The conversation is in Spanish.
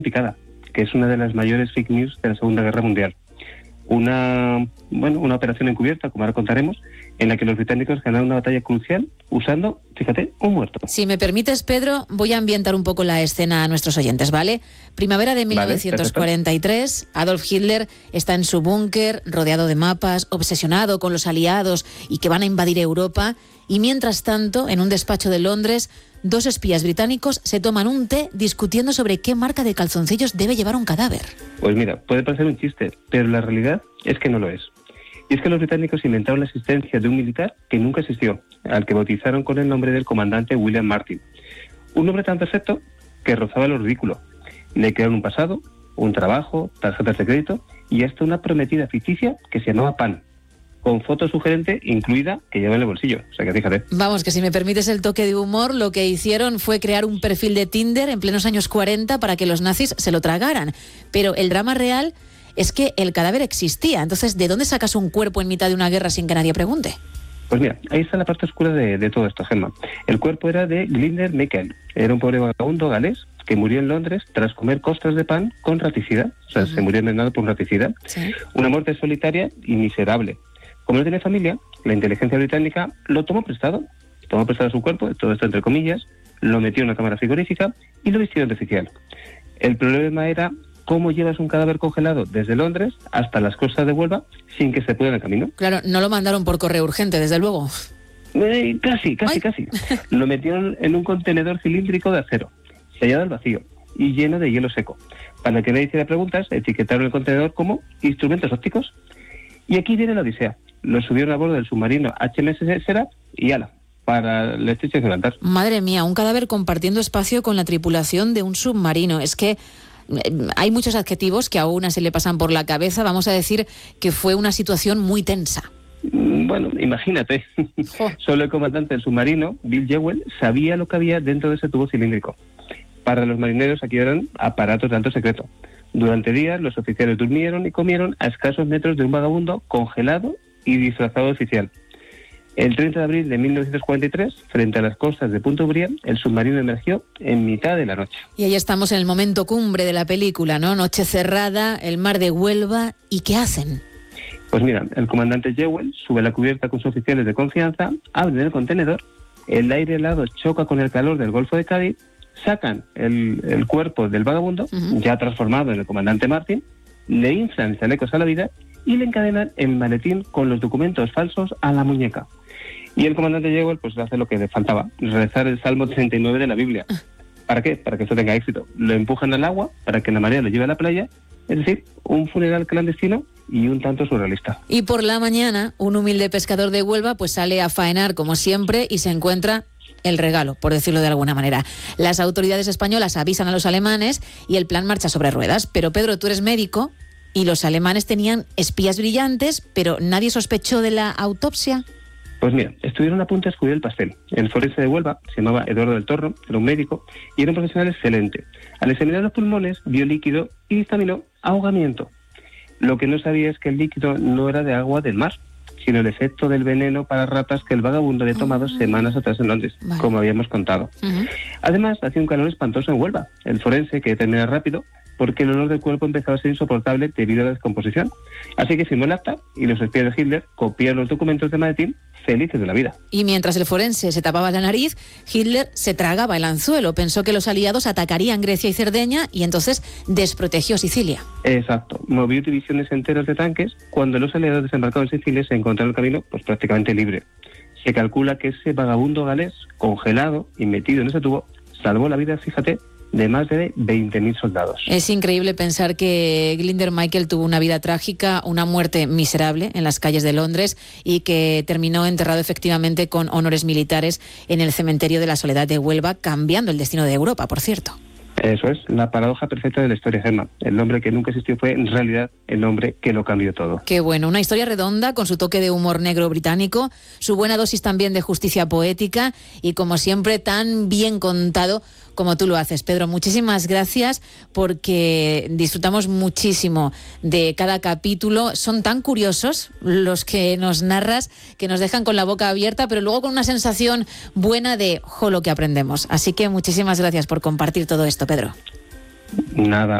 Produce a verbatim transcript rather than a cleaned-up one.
picada, que es una de las mayores fake news de la Segunda Guerra Mundial. Una, bueno, una operación encubierta, como ahora contaremos, en la que los británicos ganaron una batalla crucial usando, fíjate, un muerto. Si me permites, Pedro, voy a ambientar un poco la escena a nuestros oyentes, ¿vale? Primavera de mil novecientos cuarenta y tres, vale, Adolf Hitler está en su búnker, rodeado de mapas, obsesionado con los aliados y que van a invadir Europa. Y mientras tanto, en un despacho de Londres, dos espías británicos se toman un té discutiendo sobre qué marca de calzoncillos debe llevar un cadáver. Pues mira, puede parecer un chiste, pero la realidad es que no lo es. Y es que los británicos inventaron la existencia de un militar que nunca existió, al que bautizaron con el nombre del comandante William Martin. Un nombre tan perfecto que rozaba lo ridículo. Le crearon un pasado, un trabajo, tarjetas de crédito y hasta una prometida ficticia que se llamaba Pan, con foto sugerente incluida que lleva en el bolsillo. O sea que fíjate. Vamos, que si me permites el toque de humor, lo que hicieron fue crear un perfil de Tinder en plenos años cuarenta para que los nazis se lo tragaran. Pero el drama real es que el cadáver existía. Entonces, ¿de dónde sacas un cuerpo en mitad de una guerra sin que nadie pregunte? Pues mira, ahí está la parte oscura de, de todo esto, Gemma. El cuerpo era de Glinder Michael. Era un pobre vagabundo galés que murió en Londres tras comer costras de pan con raticida. O sea, uh-huh. se murió envenenado por un raticida. ¿Sí? Una muerte solitaria y miserable. Como no tiene familia, la inteligencia británica lo tomó prestado. Tomó prestado su cuerpo, todo esto entre comillas, lo metió en una cámara frigorífica y lo vistieron de oficial. El problema era cómo llevas un cadáver congelado desde Londres hasta las costas de Huelva sin que se pueda en el camino. Claro, no lo mandaron por correo urgente, desde luego. Eh, casi, casi, Ay. casi. Lo metieron en un contenedor cilíndrico de acero, sellado al vacío y lleno de hielo seco. Para que nadie hiciera preguntas, etiquetaron el contenedor como instrumentos ópticos. Y aquí viene la odisea. Lo subieron a bordo del submarino H M S Seraph y ala, para el estrecho de Gibraltar. Madre mía, un cadáver compartiendo espacio con la tripulación de un submarino. Es que hay muchos adjetivos que a una se le pasan por la cabeza. Vamos a decir que fue una situación muy tensa. Bueno, imagínate. Oh. Solo el comandante del submarino, Bill Jewell, sabía lo que había dentro de ese tubo cilíndrico. Para los marineros aquí eran aparatos de alto secreto. Durante días los oficiales durmieron y comieron a escasos metros de un vagabundo congelado y disfrazado de oficial. El treinta de abril de mil novecientos cuarenta y tres, frente a las costas de Punta Umbría, el submarino emergió en mitad de la noche. Y ahí estamos en el momento cumbre de la película, ¿no? Noche cerrada, el mar de Huelva. ¿Y qué hacen? Pues mira, el comandante Jewell sube a la cubierta con sus oficiales de confianza, abren el contenedor, el aire helado choca con el calor del Golfo de Cádiz, sacan el, el cuerpo del vagabundo, uh-huh. ya transformado en el comandante Martin, le inflan chalecos a la vida y le encadenan el maletín con los documentos falsos a la muñeca. Y el comandante Jewell pues hace lo que le faltaba, rezar el Salmo treinta y nueve de la Biblia. ¿Para qué? Para que eso tenga éxito. Lo empujan al agua para que la marea lo lleve a la playa, es decir, un funeral clandestino y un tanto surrealista. Y por la mañana, un humilde pescador de Huelva pues sale a faenar como siempre y se encuentra el regalo, por decirlo de alguna manera. Las autoridades españolas avisan a los alemanes y el plan marcha sobre ruedas. Pero Pedro, tú eres médico y los alemanes tenían espías brillantes, pero nadie sospechó de la autopsia. Pues mira, estuvieron a punto de descubrir el pastel. El forense de Huelva se llamaba Eduardo del Torno, era un médico y era un profesional excelente. Al examinar los pulmones, vio líquido y dictaminó ahogamiento. Lo que no sabía es que el líquido no era de agua del mar, sino el efecto del veneno para ratas que el vagabundo había tomado uh-huh. semanas atrás en Londres, vale. como habíamos contado. Uh-huh. Además, hacía un calor espantoso en Huelva. El forense quería terminar rápido porque el olor del cuerpo empezaba a ser insoportable debido a la descomposición. Así que firmó el acta y los espías de Hitler copiaron los documentos de maletín felices de la vida. Y mientras el forense se tapaba la nariz, Hitler se tragaba el anzuelo. Pensó que los aliados atacarían Grecia y Cerdeña y entonces desprotegió Sicilia. Exacto. Movió divisiones enteras de tanques. Cuando los aliados desembarcaron en Sicilia se encontraron el camino pues prácticamente libre. Se calcula que ese vagabundo galés, congelado y metido en ese tubo, salvó la vida, fíjate, de más de veinte mil soldados. Es increíble pensar que Glinder Michael tuvo una vida trágica, una muerte miserable en las calles de Londres y que terminó enterrado efectivamente con honores militares en el cementerio de la Soledad de Huelva, cambiando el destino de Europa, por cierto. Eso es, la paradoja perfecta de la historia, Gemma. El hombre que nunca existió fue, en realidad, el hombre que lo cambió todo. Qué bueno, una historia redonda con su toque de humor negro británico, su buena dosis también de justicia poética y, como siempre, tan bien contado como tú lo haces. Pedro, muchísimas gracias porque disfrutamos muchísimo de cada capítulo. Son tan curiosos los que nos narras que nos dejan con la boca abierta, pero luego con una sensación buena de, jo, lo que aprendemos. Así que muchísimas gracias por compartir todo esto, Pedro. Nada.